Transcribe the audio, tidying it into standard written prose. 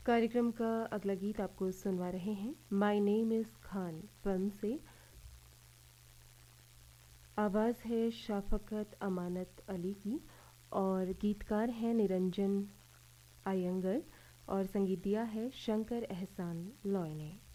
कार्यक्रम का अगला गीत आपको सुनवा रहे हैं my name is Khan film से। आवाज़ है शफ़क़त अमानत अली की और गीतकार हैं निरंजन अयंगर और संगीत दिया है शंकर एहसान लॉय ने।